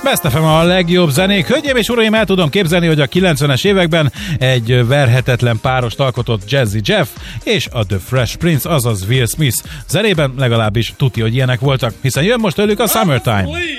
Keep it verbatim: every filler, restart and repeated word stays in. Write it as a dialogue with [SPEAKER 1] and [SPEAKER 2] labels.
[SPEAKER 1] Best ef em a legjobb zenék. Hölgyeim és uraim, el tudom képzelni, hogy a kilencvenes években egy verhetetlen párost alkotott Jazzy Jeff és a The Fresh Prince, azaz Will Smith zenében, legalábbis tuti, hogy ilyenek voltak, hiszen jön most tőlük a Summertime.